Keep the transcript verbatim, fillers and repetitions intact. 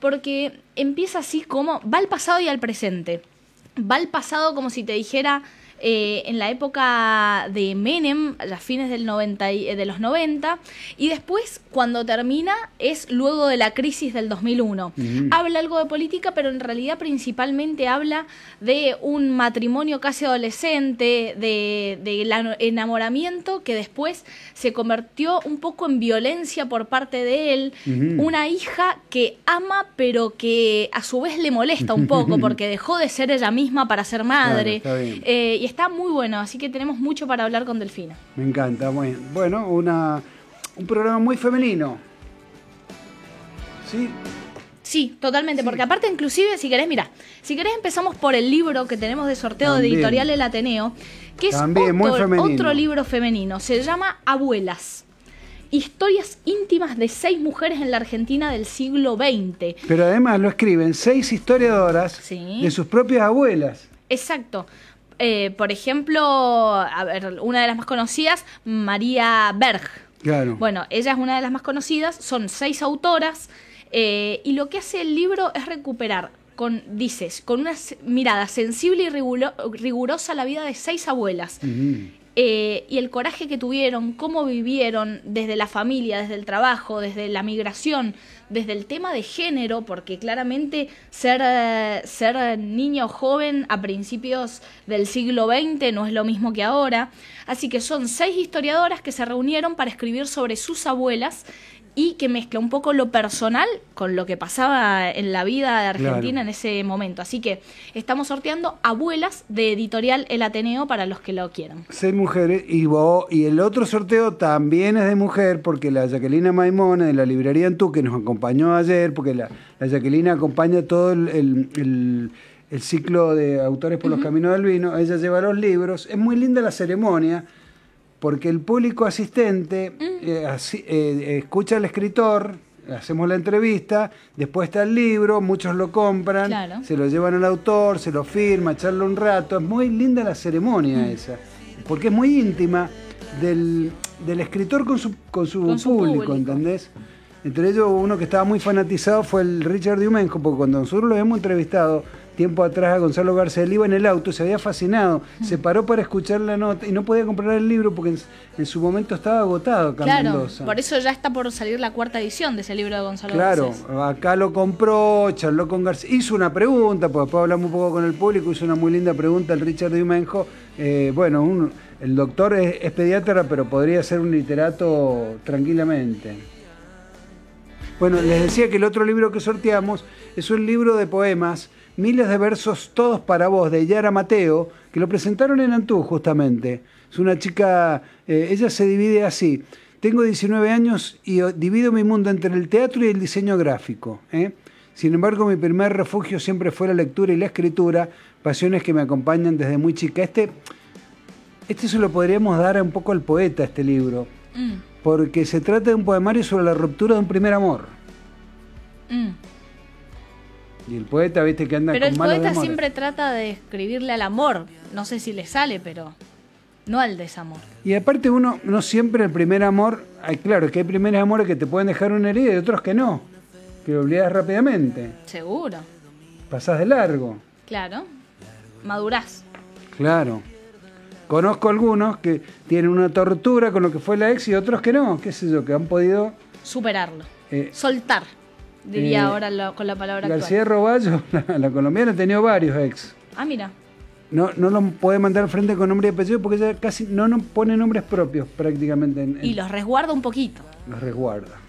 porque empieza así como va al pasado y al presente. Va al pasado como si te dijera eh, en la época de Menem, a fines del noventa, de los noventa, y después cuando termina es luego de la crisis del dos mil uno. Mm. Habla algo de política, pero en realidad principalmente habla de un matrimonio casi adolescente, de, de el enamoramiento que después se convirtió un poco en violencia por parte de él, mm. una hija que ama pero que a su vez le molesta un poco porque dejó de ser ella misma para ser madre. Claro, está bien. Eh, y está muy bueno, así que tenemos mucho para hablar con Delfina. Me encanta, muy bien. Bueno, una, un programa muy femenino. ¿Sí? Sí, totalmente, sí. Porque aparte inclusive, si querés, mira, si querés empezamos por el libro que tenemos de sorteo También. de Editorial El Ateneo, que es También, otro, muy otro libro femenino, se llama Abuelas. Historias íntimas de seis mujeres en la Argentina del siglo veinte. Pero además lo escriben seis historiadoras sí. de sus propias abuelas. Exacto. Eh, por ejemplo, a ver, una de las más conocidas, María Berg. Claro. Bueno, ella es una de las más conocidas, son seis autoras, eh, y lo que hace el libro es recuperar, con, dices, con una mirada sensible y rigulo, rigurosa la vida de seis abuelas. Uh-huh. Eh, y el coraje que tuvieron, cómo vivieron desde la familia, desde el trabajo, desde la migración, desde el tema de género, porque claramente ser, eh, ser niño joven a principios del siglo veinte no es lo mismo que ahora. Así que son seis historiadoras que se reunieron para escribir sobre sus abuelas y que mezcla un poco lo personal con lo que pasaba en la vida de Argentina claro. en ese momento. Así que estamos sorteando Abuelas de Editorial El Ateneo para los que lo quieran. Seis mujeres y, vos, y el otro sorteo también es de mujer porque la Jacquelina Maimone de la librería Antú, que nos acompañó ayer, porque la, la Jacquelina acompaña todo el, el, el, el ciclo de Autores por uh-huh. los Caminos del Vino, ella lleva los libros, es muy linda la ceremonia, porque el público asistente mm. eh, así, eh, escucha al escritor, hacemos la entrevista, después está el libro, muchos lo compran, claro. se lo llevan al autor, se lo firma, charla un rato. Es muy linda la ceremonia mm. esa, porque es muy íntima del, del escritor con su, con su, con su público, público, ¿entendés? Entre ellos uno que estaba muy fanatizado fue el Richard Diumenjo, porque cuando nosotros lo hemos entrevistado tiempo atrás a Gonzalo García, él iba en el auto, se había fascinado, mm. se paró para escuchar la nota y no podía comprar el libro porque en, en su momento estaba agotado. Claro, por eso ya está por salir la cuarta edición de ese libro de Gonzalo Claro, Garcés. Acá lo compró, charló con García, hizo una pregunta, pues después hablamos un poco con el público, hizo una muy linda pregunta el Richard Diumenjo. Eh, bueno, un, el doctor es, es pediatra, pero podría ser un literato tranquilamente. Bueno, les decía que el otro libro que sorteamos es un libro de poemas, Miles de versos todos para vos, de Yara Mateo, que lo presentaron en Antú justamente. Es una chica, eh, ella se divide así. Tengo diecinueve años y divido mi mundo entre el teatro y el diseño gráfico. ¿eh? Sin embargo, mi primer refugio siempre fue la lectura y la escritura, pasiones que me acompañan desde muy chica. Este, este se lo podríamos dar un poco al poeta, este libro, mm. porque se trata de un poemario sobre la ruptura de un primer amor. Mm. Y el poeta, viste, que anda pero con malos Pero el poeta demores. siempre trata de escribirle al amor. No sé si le sale, pero no al desamor. Y aparte uno, no siempre el primer amor... Hay, claro, que hay primeros amores que te pueden dejar una herida y otros que no. Que lo olvidas rápidamente. Seguro. Pasás de largo. Claro. Madurás. Claro. Conozco algunos que tienen una tortura con lo que fue la ex y otros que no. Qué sé yo, que han podido... Superarlo. Eh, Soltar. Diría eh, ahora lo, con la palabra García actual. Roballo, la, la colombiana, ha tenido varios ex. Ah, mira. No, no los puede mandar al frente con nombre y apellido porque ella casi no nos pone nombres propios prácticamente. En, en... Y los resguarda un poquito. Los resguarda.